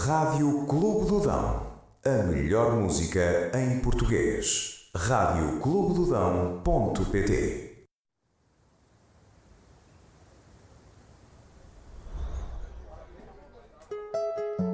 Rádio Clube do Dão. A melhor música em português. radioclubedodão.pt